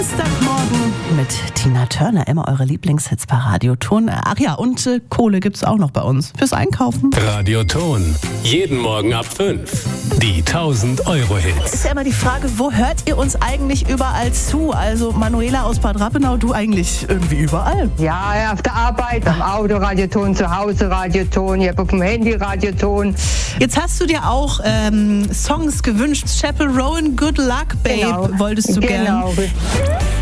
Dienstagmorgen mit Tina Turner, immer eure Lieblingshits bei Radioton. Ach ja, und Kohle gibt's auch noch bei uns fürs Einkaufen. Radioton, jeden Morgen ab 5. Die 1000-Euro-Hits. Ist ja immer die Frage, wo hört ihr uns eigentlich überall zu? Also Manuela aus Bad Rappenau, du eigentlich irgendwie überall. Ja, auf der Arbeit, am Auto Radioton, zu Hause Radioton, ich habe auf dem Handy Radioton. Jetzt hast du dir auch Songs gewünscht. Chappell Rowan, Good Luck, Babe, wolltest du gern. Genau.